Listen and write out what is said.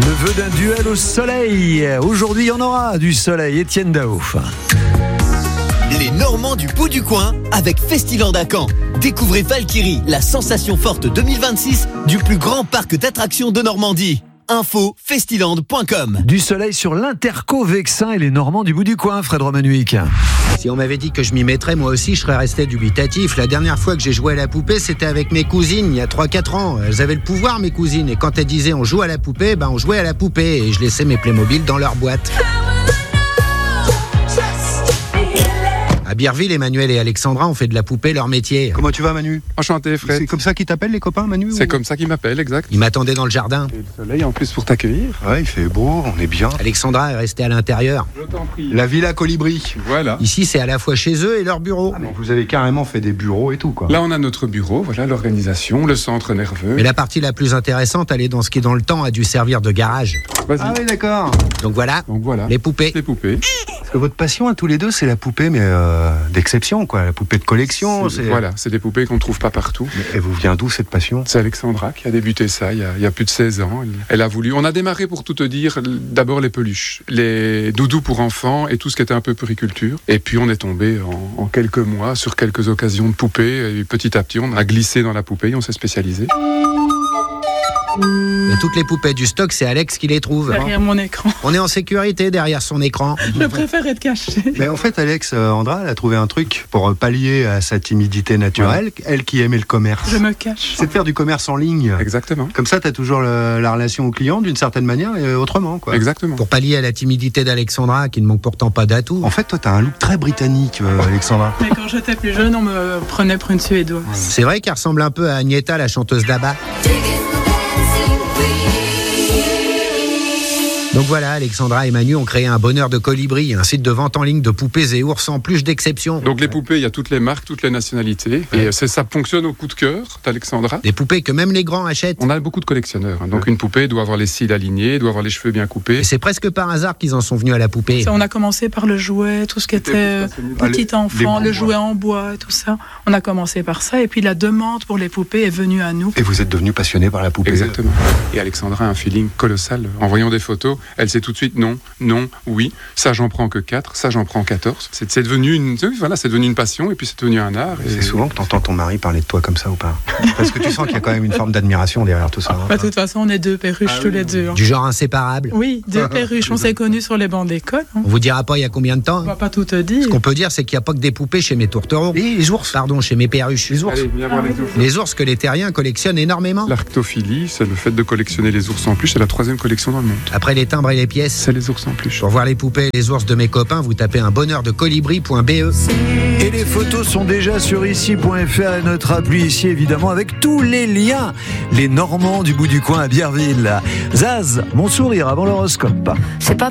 Le vœu d'un duel au soleil. Aujourd'hui, il y en aura du soleil. Étienne Daouf. Les Normands du Bout du Coin avec Festiland à Caen. Découvrez Valkyrie, la sensation forte 2026 du plus grand parc d'attractions de Normandie. Info festiland.com. Du soleil sur l'Interco Vexin et les Normands du Bout du Coin, Fred Romanuic. Si on m'avait dit que je m'y mettrais, moi aussi, je serais resté dubitatif. La dernière fois que j'ai joué à la poupée, c'était avec mes cousines, il y a 3-4 ans. Elles avaient le pouvoir, mes cousines. Et quand elles disaient on joue à la poupée, on jouait à la poupée. Et je laissais mes Playmobil dans leur boîte. À Birville, Emmanuel et Alexandra ont fait de la poupée leur métier. Comment tu vas, Manu ? Enchanté, Fred. C'est comme ça qu'ils t'appellent, les copains, Manu ? C'est comme ça qu'ils m'appellent, exact. Ils m'attendaient dans le jardin. Et le soleil en plus pour t'accueillir. Ouais, il fait beau, on est bien. Alexandra est restée à l'intérieur. Je t'en prie. La Villa Colibri. Voilà. Ici, c'est à la fois chez eux et leur bureau. Donc vous avez carrément fait des bureaux et tout, quoi. Là, on a notre bureau, voilà l'organisation, le centre nerveux. Mais la partie la plus intéressante, elle est dans ce qui, dans le temps, a dû servir de garage. Vas-y. Ah oui, d'accord. Donc voilà, les poupées. Les poupées. Parce que votre passion à tous les deux, c'est la poupée, mais d'exception, quoi. La poupée de collection. Voilà, c'est des poupées qu'on ne trouve pas partout. Et vous vient d'où cette passion ? C'est Alexandra qui a débuté ça il y a plus de 16 ans. Elle a voulu. On a démarré, pour tout te dire, d'abord les peluches, les doudous pour enfants et tout ce qui était un peu puriculture. Et puis on est tombé en quelques mois sur quelques occasions de poupées. Et petit à petit, on a glissé dans la poupée et on s'est spécialisé. Et toutes les poupées du stock, c'est Alex qui les trouve. Derrière mon écran. On est en sécurité derrière son écran. Je préfère être caché. Mais en fait, Alex, Andra, elle a trouvé un truc pour pallier à sa timidité naturelle. Ouais. Elle qui aimait le commerce. Je me cache. C'est de faire du commerce en ligne. Exactement. Comme ça, t'as toujours la relation au client d'une certaine manière et autrement, quoi. Exactement. Pour pallier à la timidité d'Alexandra, qui ne manque pourtant pas d'atouts. En fait, toi, t'as un look très britannique, Alexandra. Mais quand j'étais plus jeune, on me prenait pour une Suédoise. Ouais. C'est vrai qu'elle ressemble un peu à Agnetha, la chanteuse d'ABBA. Donc voilà, Alexandra et Manu ont créé un bonheur de colibri, un site de vente en ligne de poupées et ours en plus d'exception. Donc les poupées, il y a toutes les marques, toutes les nationalités. Et ça fonctionne au coup de cœur d'Alexandra. Des poupées que même les grands achètent. On a beaucoup de collectionneurs. Donc une poupée doit avoir les cils alignés, doit avoir les cheveux bien coupés. Et c'est presque par hasard qu'ils en sont venus à la poupée. Ça, on a commencé par le jouet, tout ce qui était petit enfant, le jouet en bois, tout ça. On a commencé par ça. Et puis la demande pour les poupées est venue à nous. Et vous êtes devenu passionné par la poupée. Exactement. Et Alexandra a un feeling colossal. En voyant des photos, elle sait tout de suite non, oui, ça j'en prends que 4, ça j'en prends 14. C'est devenu une passion et puis c'est devenu un art. C'est souvent que t'entends ton mari parler de toi comme ça ou pas ? Parce que tu sens qu'il y a quand même une forme d'admiration derrière tout ça. De toute façon, on est deux perruches tous les deux. Du genre inséparable. Oui, deux perruches. On s'est connus sur les bancs d'école. On vous dira pas il y a combien de temps ? On va pas tout te dire. Ce qu'on peut dire, c'est qu'il n'y a pas que des poupées chez mes tourtereaux. Les ours. Pardon, chez mes perruches. Les ours. Allez, viens voir les ours. Les ours que les terriens collectionnent énormément. L'arctophilie, c'est le fait de collectionner les ours en peluche. C'est la 3e collection dans le monde. Après les timbres et les pièces. C'est les ours en peluche. Pour voir les poupées et les ours de mes copains, vous tapez un bonheur de colibri.be. Et les photos sont déjà sur ici.fr et notre appli ici, évidemment, avec tous les liens. Les Normands du Bout du Coin à Birville. Zaz, mon sourire avant l'horoscope. C'est pas